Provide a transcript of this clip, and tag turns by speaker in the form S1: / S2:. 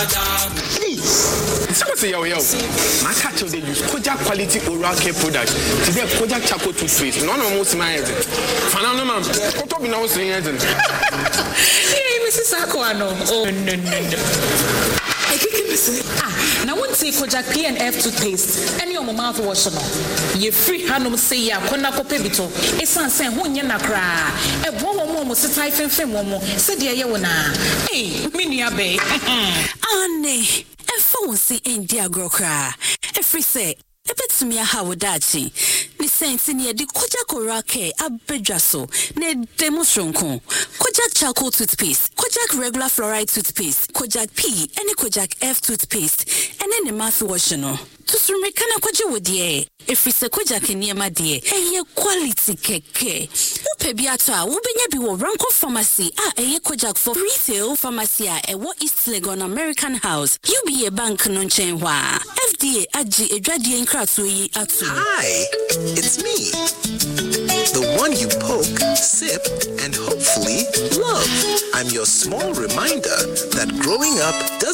S1: Say yo. My catch they use Kojak quality oral care products. Today Kojak charcoal toothpaste. None of most my agent. Fanano man. What up in our saying agent?
S2: Hey, Mrs. Aquano. Oh no. Now won't say Kojak P&F toothpaste. Any of my mouthwash no. Ye free hanum say ya kona kopebito. Esan say hunya nakra. E wo mo se type fem wo mo. Se de ye wona. Hey, mini abe.
S3: Ane. Phone see India grokra. Every say, a bit to me a hawadachi. The saints in the Kojak Orake, a bedrasso, ne demonstronco. Kojak charcoal toothpaste, Kojak regular fluoride toothpaste, Kojak P, any Kojak F toothpaste, and then the mouthwash no. To Sumikana Koja with ye. If it's a Kojak in near my dear, and your quality keke. Upebiata, Ubenya be Ranko Pharmacy, a Kojak for retail pharmacy, a what East Legon American House. You be a bank non chain wa. FDA, Aji, a Dradian Kratsui, Atu.
S4: Hi, it's me. The one you poke, sip, and hopefully love. I'm your small reminder that growing up doesn't